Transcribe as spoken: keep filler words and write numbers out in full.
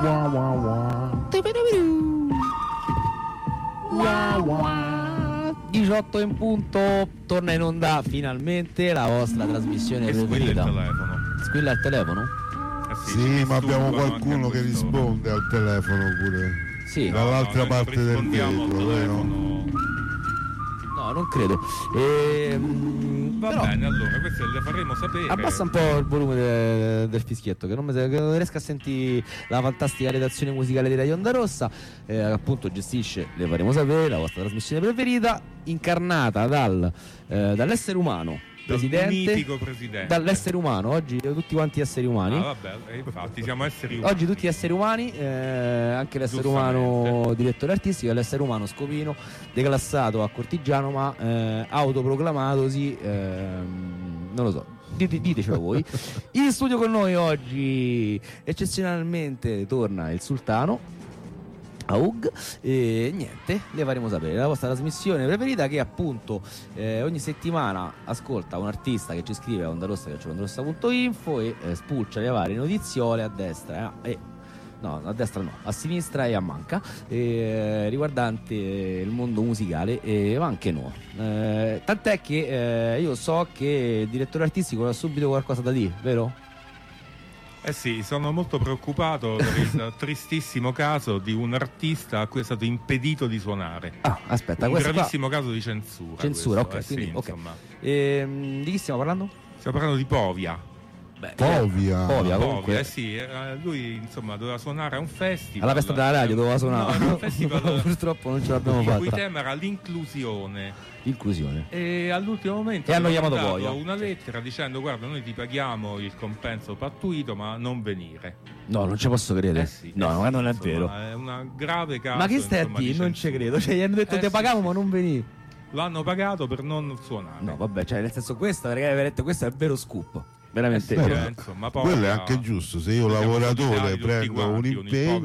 Wow, wow, wow. Wow, wow. diciotto in punto, torna in onda finalmente la vostra trasmissione e preferita. Squilla il telefono. Squilla il telefono? Eh sì, Sì, ma abbiamo disturbano qualcuno anche che questo. risponde al telefono pure. Sì. No, dall'altra no, noi parte del rispondiamo al vetro, vero? telefono. No, non credo. Ehm, Va però bene, allora queste le faremo sapere. abbassa un po' il volume de- del fischietto, che non, mi, che non riesco a sentire la fantastica redazione musicale di Radio Onda Rossa, eh, appunto gestisce, le faremo sapere, la vostra trasmissione preferita, incarnata dal, eh, dall'essere umano, presidente, mitico presidente. dall'essere umano, oggi tutti quanti esseri umani. Ah, vabbè, eh, infatti siamo esseri umani. Oggi tutti esseri umani, eh, anche l'essere umano direttore artistico e l'essere umano scopino, declassato a cortigiano ma eh, autoproclamatosi, ehm, non lo so, dite, ditecelo voi. In studio con noi oggi eccezionalmente torna il sultano Aug, e niente, le faremo sapere la vostra trasmissione preferita, che appunto eh, ogni settimana ascolta un artista che ci scrive a ondarossa chiocciola ondarossa punto info e eh, spulcia le varie notiziole a destra eh, e no, a destra no, a sinistra e a manca, eh, riguardante il mondo musicale, eh, ma anche no, eh, tant'è che eh, io so che il direttore artistico ha subito qualcosa da dire, vero? Eh sì, sono molto preoccupato per il tristissimo caso di un artista a cui è stato impedito di suonare. Ah, aspetta, un questo gravissimo qua... caso di censura. Censura, questo, ok, eh quindi, sì, ok. insomma. Ehm, di chi stiamo parlando? Stiamo parlando di Povia. Beh, Povia. Povia, comunque. Povia, eh sì, eh, lui insomma doveva suonare a un festival. Alla festa della radio doveva suonare. No, era un festival purtroppo non ce l'abbiamo il fatta. cui tema era l'inclusione. Inclusione. E all'ultimo momento E hanno hanno chiamato mandato Povia. una lettera dicendo: guarda, noi ti paghiamo il compenso pattuito, ma non venire. No, non ci posso credere. Eh sì, no, eh ma sì, non è insomma, vero. È una grave caso. Ma che stai a insomma, dire? di Non ci censura. credo. Cioè, gli hanno detto Eh te sì, pagavo, sì. ma non venì. L'hanno pagato per non suonare. No, vabbè, cioè, nel senso, questo, veramente, questo è il vero scoop. Veramente. Eh sì, Beh, eh, insomma, quello è Povia- anche giusto, se io Siamo lavoratore solidari tutti prendo quanti un con il impegno